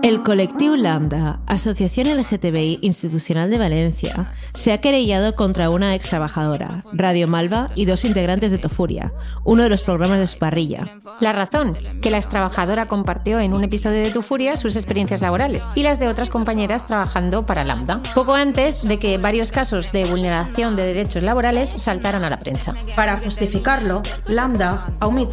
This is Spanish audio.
El colectivo Lambda, Asociación LGTBI Institucional de Valencia, se ha querellado contra una ex trabajadora, Radio Malva, y 2 integrantes de Tofuria, uno de los programas de su parrilla. La razón, que la ex trabajadora compartió en un episodio de Tofuria sus experiencias laborales y las de otras compañeras trabajando para Lambda, poco antes de que varios casos de vulneración de derechos laborales saltaran a la prensa. Para justificarlo, Lambda ha omitido